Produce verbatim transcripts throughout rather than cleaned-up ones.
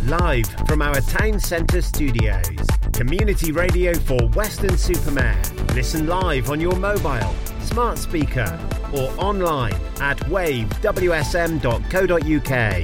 live from our town centre studios. Community radio for Weston-super-Mare. Listen live on your mobile, smart speaker or online at wave w s m dot co dot u k.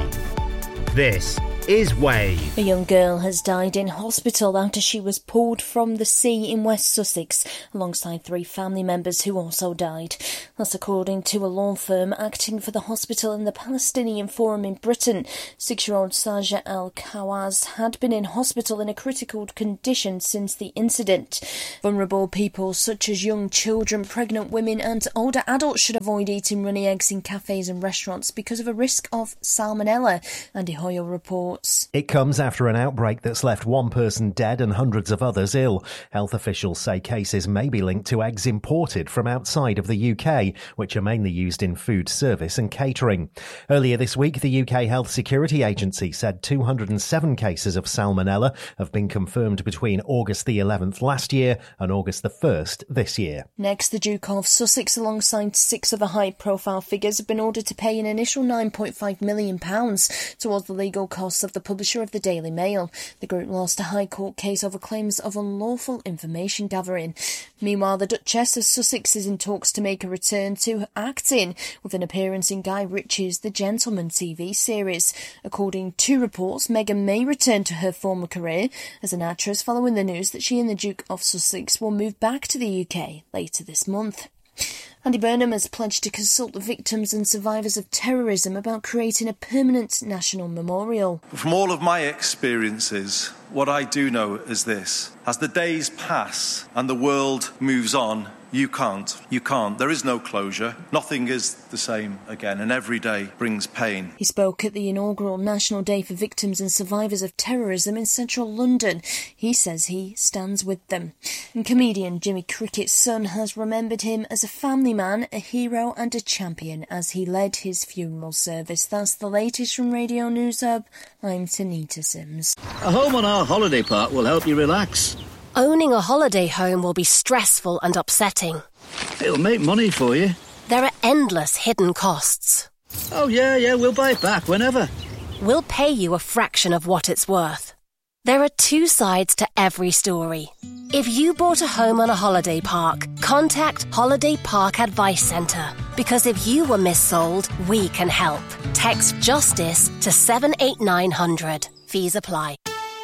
This is Wave. A young girl has died in hospital after she was pulled from the sea in West Sussex, alongside three family members who also died. That's according to a law firm acting for the hospital in the Palestinian Forum in Britain. Six-year-old Saja Al-Khawaz had been in hospital in a critical condition since the incident. Vulnerable people such as young children, pregnant women and older adults should avoid eating runny eggs in cafes and restaurants because of a risk of salmonella, Andy Hoyle reports. It comes after an outbreak that's left one person dead and hundreds of others ill. Health officials say cases may be linked to eggs imported from outside of the U K, which are mainly used in food service and catering. Earlier this week, the U K Health Security Agency said two hundred seven cases of salmonella have been confirmed between August the eleventh last year and August the first this year. Next, the Duke of Sussex, alongside six other high-profile figures, have been ordered to pay an initial nine point five million pounds towards the legal costs of the publisher of the Daily Mail. The group lost a High Court case over claims of unlawful information gathering. Meanwhile, the Duchess of Sussex is in talks to make a return to acting, with an appearance in Guy Ritchie's The Gentleman T V series. According to reports, Meghan may return to her former career as an actress following the news that she and the Duke of Sussex will move back to the U K later this month. Andy Burnham has pledged to consult the victims and survivors of terrorism about creating a permanent national memorial. From all of my experiences, what I do know is this. As the days pass and the world moves on, you can't. You can't. There is no closure. Nothing is the same again, and every day brings pain. He spoke at the inaugural National Day for Victims and Survivors of Terrorism in central London. He says he stands with them. And comedian Jimmy Crickett's son has remembered him as a family man, a hero and a champion as he led his funeral service. That's the latest from Radio News Hub. I'm Tanita Sims. A home on our holiday park will help you relax. Owning a holiday home will be stressful and upsetting. It'll make money for you. There are endless hidden costs. Oh, yeah, yeah, we'll buy it back whenever. We'll pay you a fraction of what it's worth. There are two sides to every story. If you bought a home on a holiday park, contact Holiday Park Advice Centre. Because if you were missold, we can help. Text JUSTICE to seven eight nine hundred. Fees apply.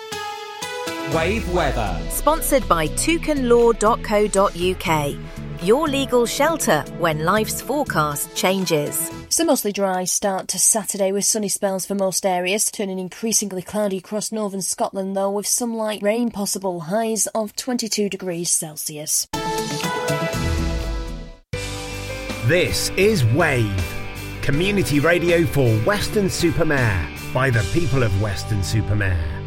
Wave weather. Sponsored by toucan law dot co dot u k. Your legal shelter when life's forecast changes. It's a mostly dry start to Saturday with sunny spells for most areas, turning increasingly cloudy across northern Scotland though, with some light rain possible, highs of twenty-two degrees Celsius. This is Wave, community radio for Weston-super-Mare by the people of Weston-super-Mare.